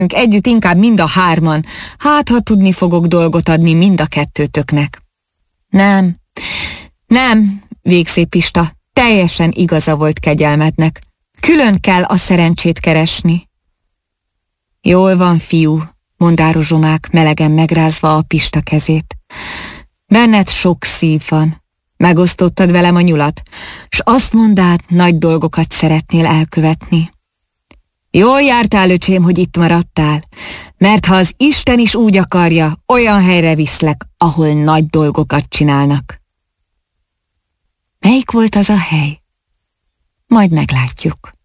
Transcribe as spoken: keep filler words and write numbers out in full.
együtt inkább mind a hárman, hát ha tudni fogok dolgot adni mind a kettőtöknek. Nem, nem, végzé Pista, teljesen igaza volt kegyelmednek. Külön kell a szerencsét keresni. Jól van, fiú, mondá Rozsomák, melegen megrázva a Pista kezét. Benned sok szív van. Megosztottad velem a nyulat, s azt mondád, nagy dolgokat szeretnél elkövetni. Jól jártál, öcsém, hogy itt maradtál, mert ha az Isten is úgy akarja, olyan helyre viszlek, ahol nagy dolgokat csinálnak. Melyik volt az a hely? Majd meglátjuk.